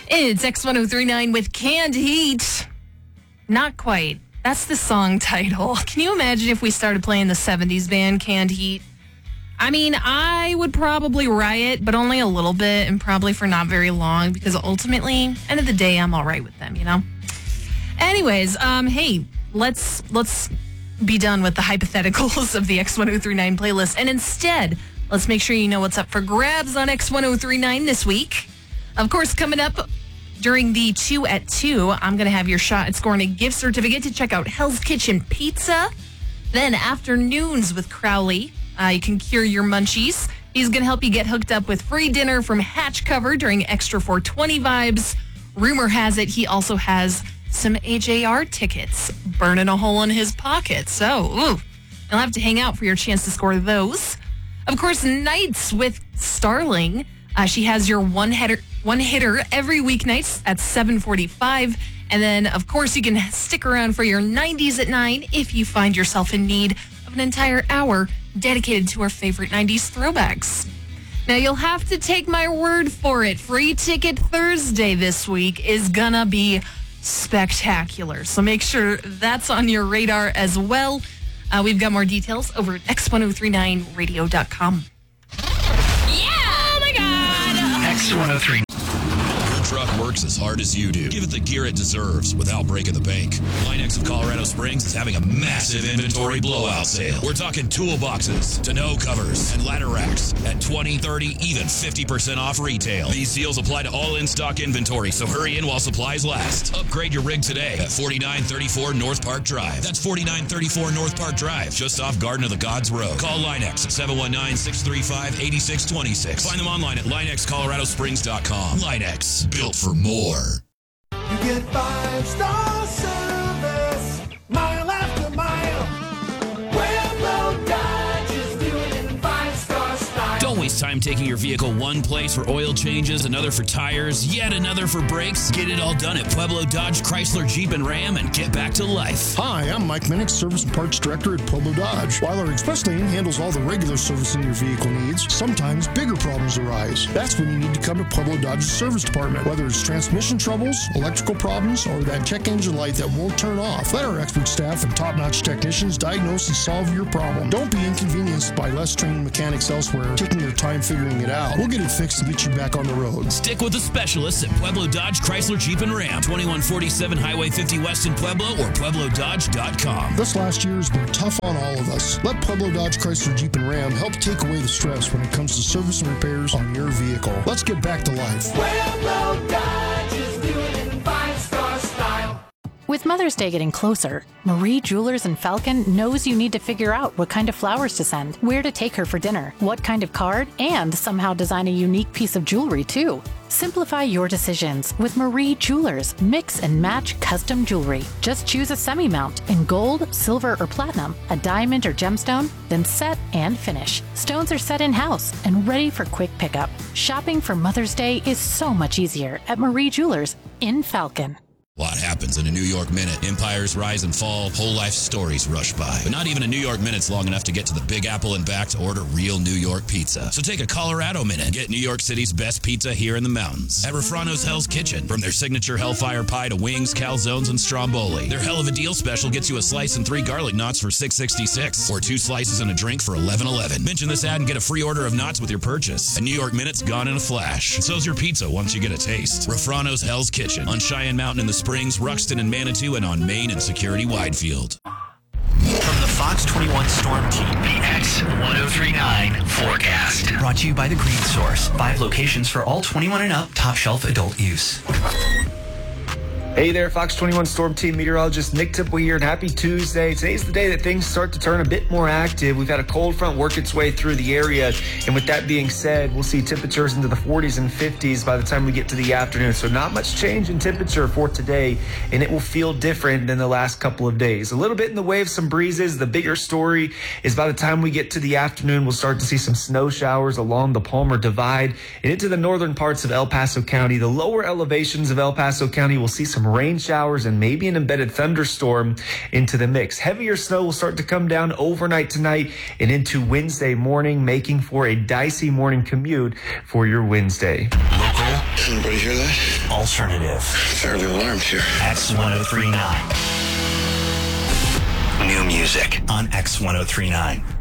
It's X1039 with Canned Heat. Not quite. That's the song title. Can you imagine if we started playing the 70s band Canned Heat? I mean, I would probably riot, but only a little bit and probably for not very long because ultimately, end of the day, I'm all right with them, you know? Anyways, hey, let's be done with the hypotheticals of the X1039 playlist. And instead, let's make sure you know what's up for grabs on X1039 this week. Of course, coming up during the 2 at 2, I'm going to have your shot at scoring a gift certificate to check out Hell's Kitchen Pizza. Then afternoons with Crowley. You can cure your munchies. He's going to help you get hooked up with free dinner from Hatch Cover during Extra 420 vibes. Rumor has it he also has some AJR tickets burning a hole in his pocket. So, you'll have to hang out for your chance to score those. Of course, Nights with Starling. She has your one hitter every weeknights at 7:45. And then, of course, you can stick around for your 90s at 9 if you find yourself in need of an entire hour dedicated to our favorite 90s throwbacks. Now, you'll have to take my word for it. Free Ticket Thursday this week is gonna be spectacular. So make sure that's on your radar as well. We've got more details over at x1039radio.com. Yeah! Oh my God! X1039. Truck works as hard as you do. Give it the gear it deserves without breaking the bank. Line-X of Colorado Springs is having a massive inventory blowout sale. We're talking toolboxes, tonneau covers, and ladder racks at 20, 30, even 50% off retail. These deals apply to all in-stock inventory, so hurry in while supplies last. Upgrade your rig today at 4934 North Park Drive. That's 4934 North Park Drive, just off Garden of the Gods Road. Call Line-X at 719-635-8626. Find them online at linexcoloradosprings.com. Line-X, built for more. You get 5-star service, mile after mile. Pueblo Dodge is doing it in 5-star style. Don't waste time taking your vehicle one place for oil changes, another for tires, yet another for brakes. Get it all done at Pueblo Dodge, Chrysler, Jeep, and Ram and get back to life. Hi, I'm Mike Minnick, Service and Parts Director at Pueblo Dodge. While our express lane handles all the regular servicing your vehicle needs, sometimes bigger problems arise. That's when you need to come to Pueblo Dodge's service department. Whether it's transmission troubles, electrical problems, or that check engine light that won't turn off, let our expert staff and top-notch technicians diagnose and solve your problem. Don't be inconvenienced by less trained mechanics elsewhere taking their time figuring it out. We'll get it fixed and get you back on the road. Stick with the specialists at Pueblo Dodge, Chrysler, Jeep, and Ram. 2147 Highway 50 West in Pueblo or PuebloDodge.com. This last year has been tough on all of us. Let Pueblo Dodge, Chrysler, Jeep, and Ram help take away the stress when it comes to service and repairs on your vehicle. Let's get back to life. Pueblo Dodge is doing it in 5-star style. With Mother's Day getting closer, Marie Jewelers in Falcon knows you need to figure out what kind of flowers to send, where to take her for dinner, what kind of card, and somehow design a unique piece of jewelry too. Simplify your decisions with Marie Jewelers Mix and Match Custom Jewelry. Just choose a semi-mount in gold, silver, or platinum, a diamond or gemstone, then set and finish. Stones are set in-house and ready for quick pickup. Shopping for Mother's Day is so much easier at Marie Jewelers in Falcon. A lot happens in a New York minute. Empires rise and fall, whole life stories rush by. But not even a New York minute's long enough to get to the Big Apple and back to order real New York pizza. So take a Colorado minute and get New York City's best pizza here in the mountains. At Refrano's Hell's Kitchen. From their signature Hellfire Pie to wings, calzones, and stromboli. Their hell of a deal special gets you a slice and 3 garlic knots for $6.66. Or 2 slices and a drink for $11.11. Mention this ad and get a free order of knots with your purchase. A New York minute's gone in a flash. And so's your pizza once you get a taste. Refrano's Hell's Kitchen. On Cheyenne Mountain in the Springs, Ruxton and Manitou, and on Main and Security Widefield. From the Fox 21 Storm Team, the X1039 forecast. Brought to you by The Green Source. 5 locations for all 21 and up, top shelf adult use. Hey there, Fox 21 Storm Team meteorologist Nick Tipple here, and happy Tuesday. Today's the day that things start to turn a bit more active. We've had a cold front work its way through the area, and with that being said, we'll see temperatures into the 40s and 50s by the time we get to the afternoon. So not much change in temperature for today, and it will feel different than the last couple of days. A little bit in the way of some breezes. The bigger story is by the time we get to the afternoon, we'll start to see some snow showers along the Palmer Divide and into the northern parts of El Paso County. The lower elevations of El Paso County will see some rain showers and maybe an embedded thunderstorm into the mix. Heavier snow will start to come down overnight tonight and into Wednesday morning, making for a dicey morning commute for your Wednesday. Local Anybody hear that? Alternative. Fairly alarmed here. X1039. New music on X1039.